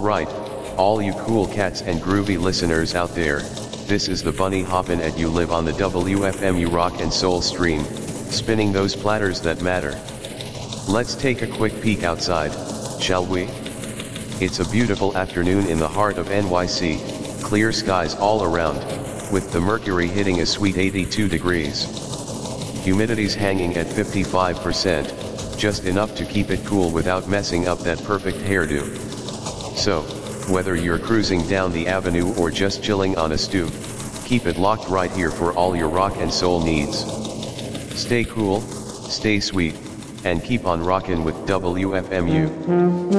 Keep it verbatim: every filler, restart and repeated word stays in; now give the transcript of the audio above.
Alright, all you cool cats and groovy listeners out there, this is the Bunny Hoppin' at You Live on the W F M U Rock and Soul stream, spinning those platters that matter. Let's take a quick peek outside, shall we? It's a beautiful afternoon in the heart of N Y C, clear skies all around, with the mercury hitting a sweet eighty-two degrees. Humidity's hanging at fifty-five percent, just enough to keep it cool without messing up that perfect hairdo. So, whether you're cruising down the avenue or just chilling on a stoop, keep it locked right here for all your rock and soul needs. Stay cool, stay sweet, and keep on rockin' with W F M U.